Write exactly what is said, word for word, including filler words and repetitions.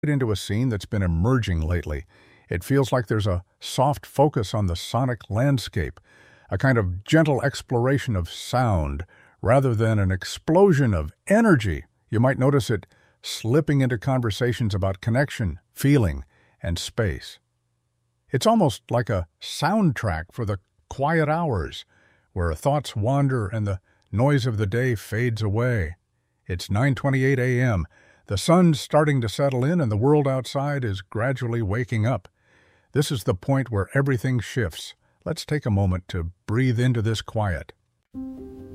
into a scene that's been emerging lately. It feels like there's a soft focus on the sonic landscape, a kind of gentle exploration of sound, rather than an explosion of energy. You might notice it slipping into conversations about connection, feeling, and space. It's almost like a soundtrack for the quiet hours, where thoughts wander and the noise of the day fades away. It's nine twenty-eight a m The sun's starting to settle in and the world outside is gradually waking up. This is the point where everything shifts. Let's take a moment to breathe into this quiet.